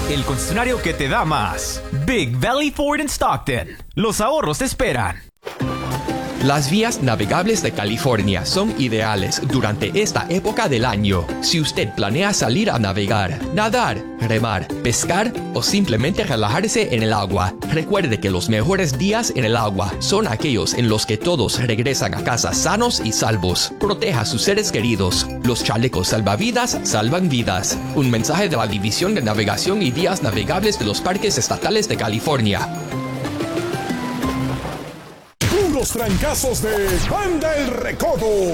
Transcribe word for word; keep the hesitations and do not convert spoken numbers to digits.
el concesionario que te da más. Big Valley Ford en Stockton. Los ahorros te esperan. Las vías navegables de California son ideales durante esta época del año. Si usted planea salir a navegar, nadar, remar, pescar o simplemente relajarse en el agua, recuerde que los mejores días en el agua son aquellos en los que todos regresan a casa sanos y salvos. Proteja a sus seres queridos. Los chalecos salvavidas salvan vidas. Un mensaje de la División de Navegación y Vías Navegables de los Parques Estatales de California. Los trancazos de Banda El Recodo.